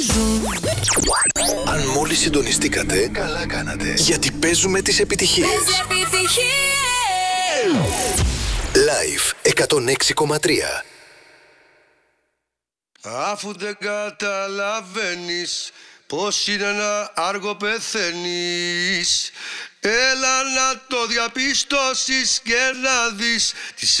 Αν μόλις συντονιστήκατε, καλά κάνατε. Γιατί παίζουμε τις επιτυχίες. Live 106,3. Αφού δεν καταλαβαίνεις πως είναι να άργο πεθαίνεις, έλα να το διαπιστώσεις και να δεις τις